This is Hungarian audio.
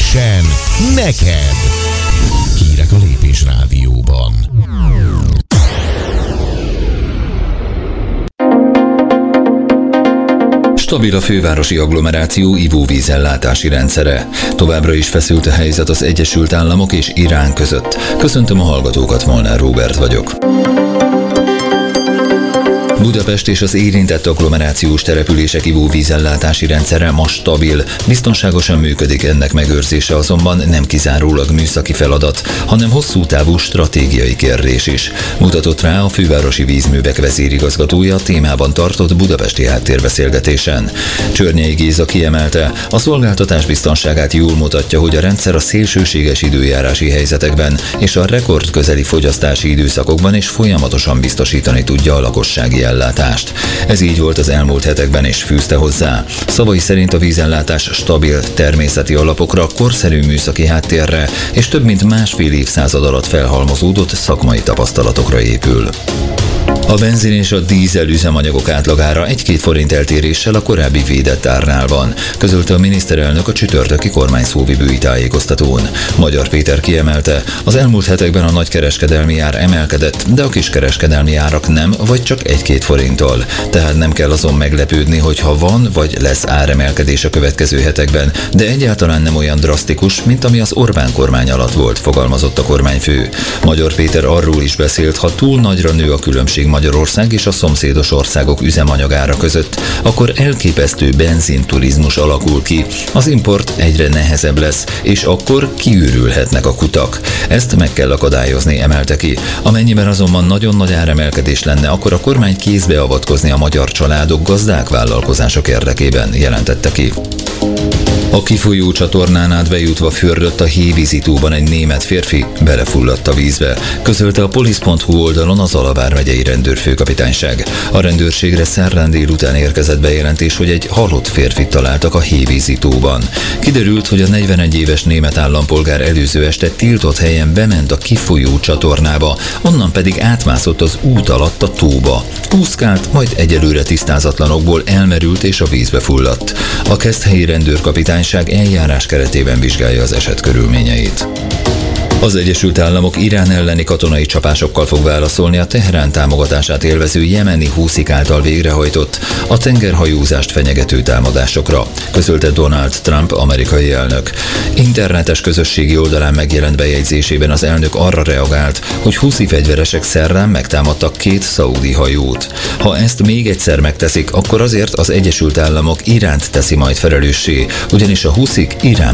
Frissen, neked! Hírek a Lépés Rádióban. Stabil a fővárosi agglomeráció ivóvízellátási rendszere. Továbbra is feszült a helyzet az Egyesült Államok és Irán között. Köszöntöm a hallgatókat, Molnár Róbert vagyok. Budapest és az érintett agglomerációs települések ivóvízellátási rendszere ma stabil, biztonságosan működik, ennek megőrzése azonban nem kizárólag műszaki feladat, hanem hosszú távú stratégiai kérdés is. Mutatott rá a fővárosi vízművek vezérigazgatója a témában tartott budapesti háttérbeszélgetésen. Csörnyei Géza kiemelte, a szolgáltatás biztonságát jól mutatja, hogy a rendszer a szélsőséges időjárási helyzetekben és a rekordközeli fogyasztási időszakokban is folyamatosan biztosítani tudja a lakossági ellátást. Ez így volt az elmúlt hetekben, és fűzte hozzá. Szavai szerint a vízellátás stabil, természeti alapokra, korszerű műszaki háttérre és több mint másfél évszázad alatt felhalmozódott szakmai tapasztalatokra épül. A benzin és a dízel üzemanyagok átlagára 1-2 forint eltéréssel a korábbi védett árnál van, közölte a miniszterelnök a csütörtöki kormányszóvivői tájékoztatón. Magyar Péter kiemelte, az elmúlt hetekben a nagykereskedelmi ár emelkedett, de a kiskereskedelmi árak nem, vagy csak 1-2 forinttal. Tehát nem kell azon meglepődni, hogyha van vagy lesz áremelkedés a következő hetekben, de egyáltalán nem olyan drasztikus, mint ami az Orbán kormány alatt volt, fogalmazott a kormányfő. Magyar Péter arról is beszélt, ha túl nagyra nő a különbség Magyarország és a szomszédos országok üzemanyagára között, akkor elképesztő benzinturizmus alakul ki, az import egyre nehezebb lesz, és akkor kiürülhetnek a kutak. Ezt meg kell akadályozni, emelte ki. Amennyiben azonban nagyon nagy áremelkedés lenne, akkor a kormány kézbe avatkozni a magyar családok, gazdák, vállalkozások érdekében, jelentette ki. A kifolyó csatornán át bejutva fürdött a Hévízi-tóban egy német férfi, belefulladt a vízbe, közölte a polisz.hu oldalon az Alabár megyei rendőrfőkapitányság. A rendőrségre szerdán délután érkezett bejelentés, hogy egy halott férfit találtak a Hévízi-tóban. Kiderült, hogy a 41 éves német állampolgár előző este tiltott helyen bement a kifolyó csatornába, onnan pedig átmászott az út alatt a tóba. Úszkált, majd egyelőre tisztázatlanokból elmerült és a vízbe fulladt. A Keszthelyi rendőrkapitányság eljárás keretében vizsgálja az eset körülményeit. Az Egyesült Államok Irán elleni katonai csapásokkal fog válaszolni a Teherán támogatását élvező jemeni húszik által végrehajtott, a tengerhajózást fenyegető támadásokra, közölte Donald Trump amerikai elnök. Internetes közösségi oldalán megjelent bejegyzésében az elnök arra reagált, hogy huszi fegyveresek szerdán megtámadtak 2 szaudi hajót. Ha ezt még egyszer megteszik, akkor azért az Egyesült Államok Iránt teszi majd felelőssé, ugyanis a huszik Irán